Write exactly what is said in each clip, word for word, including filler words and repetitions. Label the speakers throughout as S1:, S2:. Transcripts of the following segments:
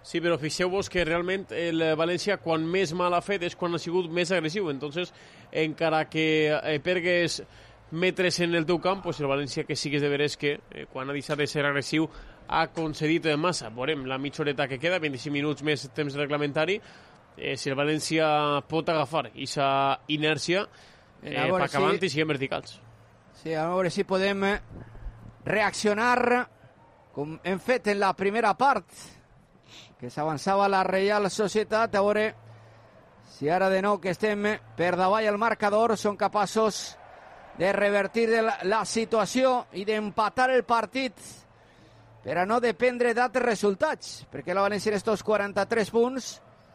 S1: Sí, però fixeu-vos que realment el València quan més mal ha fet és quan ha sigut més agressiu. Entonces, encara que eh, pergues metres en el teu camp, pues el València que sí que és de veres que eh, quan ha deixat de ser agressiu ha concedit massa. Veurem la mitja horeta que queda, vint-i-cinc minuts més temps reglamentari, eh, si el València pot agafar aquesta inèrcia eh, per acabant si... i siguem verticals.
S2: Sí, a veure si podem reaccionar com hem fet en la primera part, que s'avançava la Reial Societat. A veure si ara de nou que estem per davall el marcador són capaços de revertir la, la situació i d'empatar el partit per a no dependre d'altres resultats, perquè la València en estos quaranta-tres punts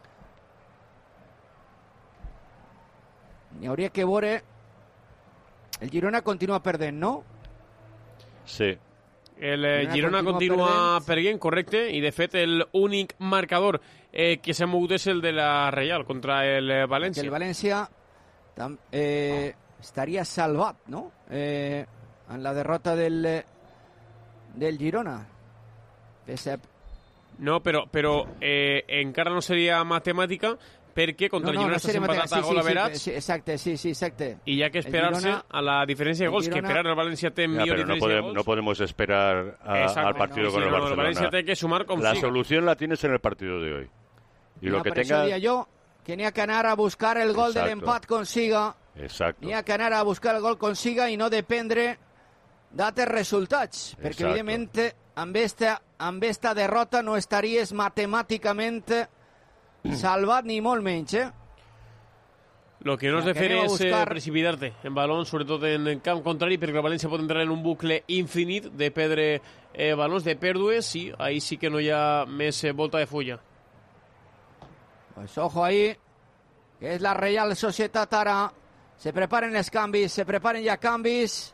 S2: n'hi hauria que veure. El Girona continua perdent, no?
S3: Sí.
S1: El eh, Girona continua, continua perdent, correcte, i de fet l'únic marcador eh, que s'ha mogut és el de la Reial contra el eh, València.
S2: El València tam, eh, estaria salvat, no? Eh, en la derrota del, del Girona. Pese...
S1: No, però, però eh, encara no seria matemàtica, perquè contra no, no, el Girona no estàs empatat a gol averats.
S2: Sí, sí, exacte, sí, sí, exacte.
S1: Y ya que esperarse Girona, a la diferencia de gols, Girona, que esperar el Valencia té millor diferencia
S3: no podem,
S1: de gols.
S3: No podemos esperar a, exacto, al partido no, con sí, el no, Barcelona.
S1: El Valencia tiene que sumar con
S3: La
S1: siga.
S3: solución la tienes en el partido de hoy. Y
S2: no,
S3: lo que
S2: per
S3: tenga...
S2: això dia jo que n'hi ha que anar a buscar el gol exacto. de l'empat consiga.
S3: Exacto.
S2: N'hi ha que anar a buscar el gol consiga i no dependre d'altres resultats. Exacto. Perquè, evidentment, amb esta, amb esta derrota no estaries matemàticament salvat ni molt menys, eh?
S1: Lo que no has de fer és buscar... precipitar-te en balons, sobretot en camp contrari, perquè el València pot entrar en un bucle infinit de perdre eh, balons, de pèrdues, i ahí sí que no hi ha més eh, volta de fulla.
S2: Pues ojo ahí, que és la Real Societat ara. Se preparen els canvis, se preparen ja canvis.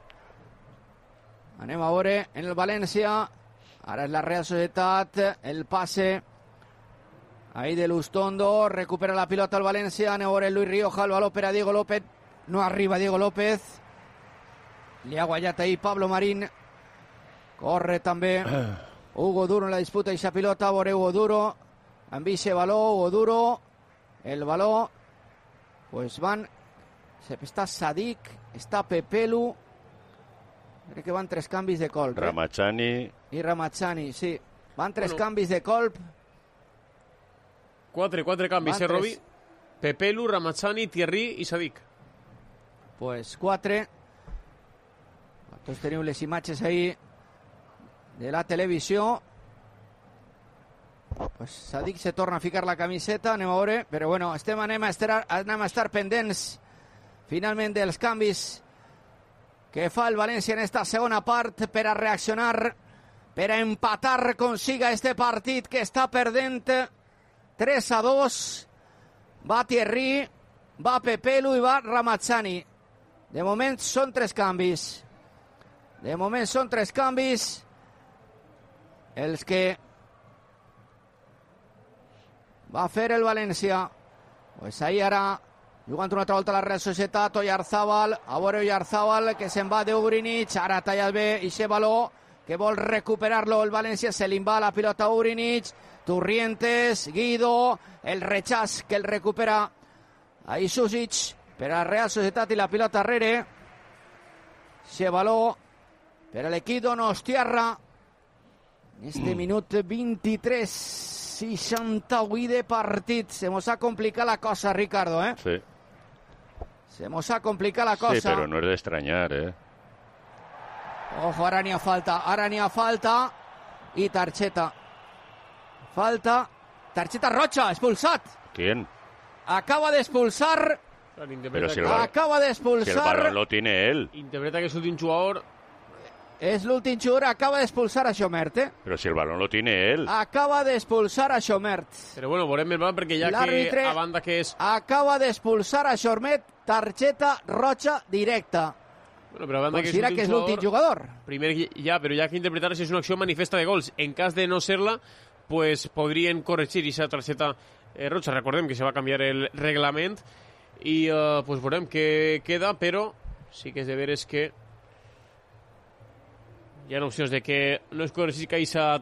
S2: Anem a veure en el València. Ara és la Real Societat, el passe ahí de Lustondo, recupera la pilota al València, anem a veure Luis Rioja, el baló per a Diego López, no arriba Diego López, li ha guanyat ahí Pablo Marín, corre també Hugo Duro en la disputa i esa pilota, veure Hugo Duro, amb ese baló, Hugo Duro, el baló, pues van, està Sadik, està Pepelu, crec que van tres canvis de colp.
S3: Ramachani.
S2: Eh? I Ramachani, sí, van tres bueno. canvis de colp.
S1: Quatre, quatre canvis, eh, Robi? Pepelu, Ramachani, Thierry i Sadik.
S2: Pues quatre. Tots teniu les imatges ahí de la televisió. Pues Sadik se torna a ficar la camiseta, anem a veure, però bueno, estem, anem, a estar, anem a estar pendents finalment dels canvis que fa el València en esta segona part per a reaccionar, per a empatar consiga este partit que està perdent tres a dos. Va Thierry, va Pepelu i va Ramachani. De moment són tres canvis. De moment són tres canvis els que va fer el València. Pues ahí ara, jugant una altra volta a la Real Societat, Oyarzábal, a veure Oyarzábal, que se'n va d'Ugrinic, ara talla bé i se baló, que vol recuperar-lo el València, se li va la pilota a Ugrinic, Turrientes, Guido, el rechaç que el recupera ahí Susic per a la Real Societat i la pilota arrere. Se baló per a l'equip donostiarra. En este minut vint-i-tres, seixanta-vuit de partit. Se mos ha complicat la cosa, Ricardo, eh?
S3: Sí.
S2: Se mos ha complicat la cosa.
S3: Sí, pero no es de extrañar, eh?
S2: Ojo, ara n'hi ha falta, ara n'hi ha falta i targeta. Falta, tarjeta roja, expulsat.
S3: ¿Quién?
S2: Acaba de expulsar.
S3: Pero si el,
S2: acaba de expulsar.
S3: Si el balón lo tiene él.
S1: Interpreta que es l'últim jugador.
S2: És l'últim jugador, acaba de expulsar a Xomert, eh?
S3: Pero si el balón lo tiene él.
S2: Acaba de expulsar a Xomert.
S1: Però bueno, veurem el balón perquè ja que a banda que és...
S2: acaba de expulsar a Xomert, tarjeta roja directa.
S1: Bueno, però a banda
S2: Considera que és l'últim jugador.
S1: Primer ja, però ja que interpretar si és una acció manifesta de gols. En cas de no ser-la, pues podrien corregir aquesta targeta eh, roja. Recordem que se va canviar el reglament i eh, pues veurem què queda, però sí que és de veres que hi ha opcions de que no es corregir aquesta